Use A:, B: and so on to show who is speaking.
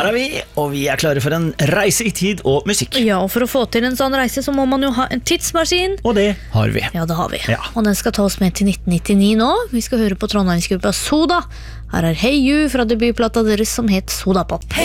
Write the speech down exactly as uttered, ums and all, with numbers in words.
A: Her er vi, og vi er klare for en reise i tid og musikk.
B: Ja, og for å få til en sånn reise så må man jo ha en tidsmaskin.
A: Og det har vi.
B: Ja, det har vi.
A: Ja.
B: Og den skal ta oss med til nitten nittini nå. Vi skal høre på Trondheimsgruppa Soda. Her er Hey You fra debutplata deres som het Soda Pop.